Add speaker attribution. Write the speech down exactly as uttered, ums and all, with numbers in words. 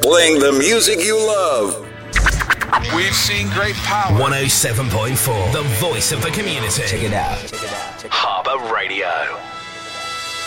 Speaker 1: playing the music you love.
Speaker 2: We've seen great power.
Speaker 3: one oh seven point four, the voice of the community.
Speaker 4: Check it out. Check it out. Check it out.
Speaker 3: Harbour Radio.